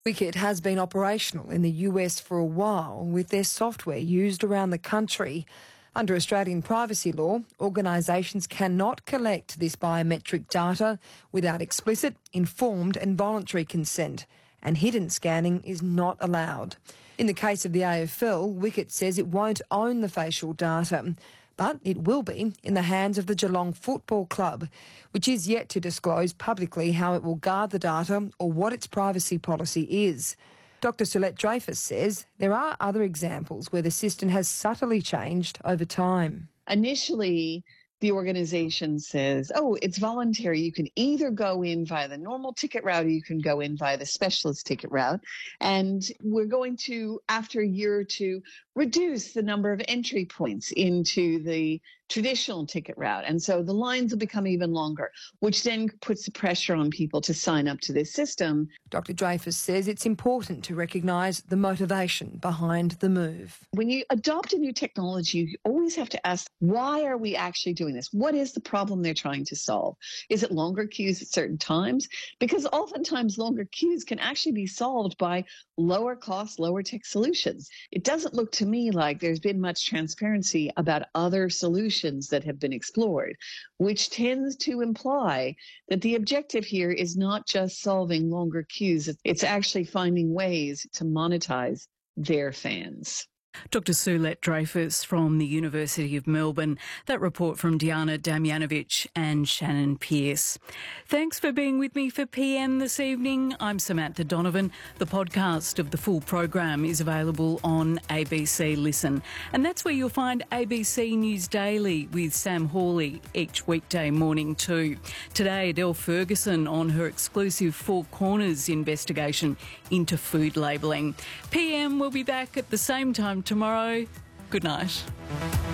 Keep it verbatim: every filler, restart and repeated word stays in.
Wicket has been operational in the U S for a while, with their software used around the country. Under Australian privacy law, organisations cannot collect this biometric data without explicit, informed and voluntary consent, and hidden scanning is not allowed. In the case of the A F L, Wicket says it won't own the facial data, but it will be in the hands of the Geelong Football Club, which is yet to disclose publicly how it will guard the data or what its privacy policy is. Doctor Sylette Dreyfus says there are other examples where the system has subtly changed over time. Initially, the organisation says, oh, it's voluntary. You can either go in via the normal ticket route or you can go in via the specialist ticket route. And we're going to, after a year or two, reduce the number of entry points into the traditional ticket route. And so the lines will become even longer, which then puts the pressure on people to sign up to this system. Doctor Dreyfus says it's important to recognise the motivation behind the move. When you adopt a new technology, you always have to ask, why are we actually doing this? What is the problem they're trying to solve? Is it longer queues at certain times? Because oftentimes longer queues can actually be solved by lower cost, lower tech solutions. It doesn't look to me like there's been much transparency about other solutions that have been explored, which tends to imply that the objective here is not just solving longer queues, it's actually finding ways to monetize their fans. Doctor Sylette Dreyfus from the University of Melbourne. That report from Diana Damjanovic and Shannon Pearce. Thanks for being with me for P M this evening. I'm Samantha Donovan. The podcast of the full program is available on A B C Listen. And that's where you'll find A B C News Daily with Sam Hawley each weekday morning too. Today, Adele Ferguson on her exclusive Four Corners investigation into food labelling. P M will be back at the same time tomorrow. Good night.